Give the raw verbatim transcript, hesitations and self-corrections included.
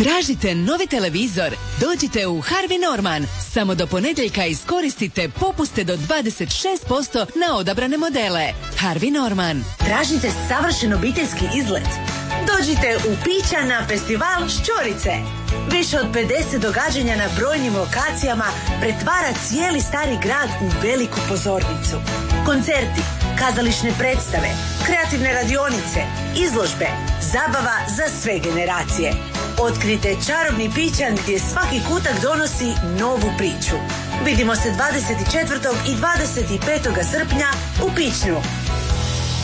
Tražite novi televizor? Dođite u Harvey Norman. Samo do ponedjeljka iskoristite popuste do dvadeset šest posto na odabrane modele. Harvey Norman. Tražite savršen obiteljski izlet? Dođite u Pića na festival Šćorice. Više od pedeset događanja na brojnim lokacijama pretvara cijeli stari grad u veliku pozornicu. Koncerti, kazališne predstave, kreativne radionice, izložbe, zabava za sve generacije. Otkrijte čarobni Pićan gdje svaki kutak donosi novu priču. Vidimo se dvadeset četvrtog i dvadeset petog srpnja u Pićnu.